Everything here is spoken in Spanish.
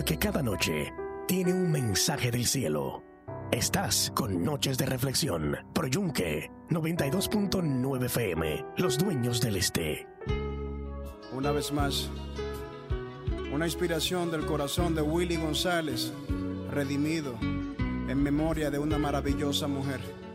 porque cada noche tiene un mensaje del cielo. Estás con Noches de Reflexión por Yunque 92.9 FM, los dueños del este. Una vez más, una inspiración del corazón de Willy González, redimido en memoria de una maravillosa mujer.